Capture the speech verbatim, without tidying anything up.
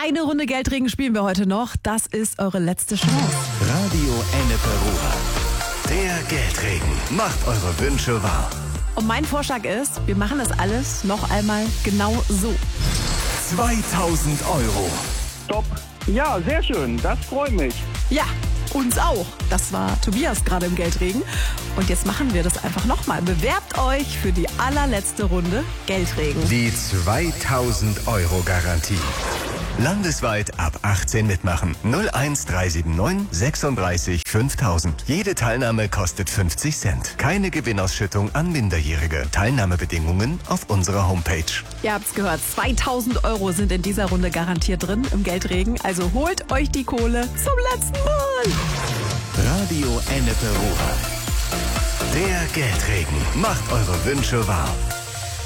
Eine Runde Geldregen spielen wir heute noch. Das ist eure letzte Chance. Radio Ennepe Ruhr. Der Geldregen. Macht eure Wünsche wahr. Und mein Vorschlag ist, wir machen das alles noch einmal genau so. zweitausend Euro. Top. Ja, sehr schön. Das freut mich. Ja, uns auch. Das war Tobias gerade im Geldregen. Und jetzt machen wir das einfach nochmal. Bewerbt euch für die allerletzte Runde Geldregen. Die zweitausend Euro Garantie. Landesweit ab achtzehn mitmachen. null eins drei sieben neun sechsunddreißig fünftausend. Jede Teilnahme kostet fünfzig Cent. Keine Gewinnausschüttung an Minderjährige. Teilnahmebedingungen auf unserer Homepage. Ihr habt's gehört, zweitausend Euro sind in dieser Runde garantiert drin im Geldregen. Also holt euch die Kohle zum letzten Mal. Radio Ennepe Ruhr. Der Geldregen. Macht eure Wünsche wahr.